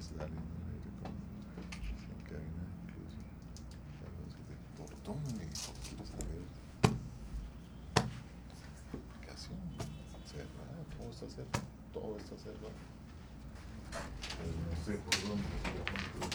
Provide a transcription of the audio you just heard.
saliendo al aire sin cabina incluso. Portón y quieres saber. Aplicación cerrada, todo está cerrado. Todo está cerrado. Pero no sé por dónde.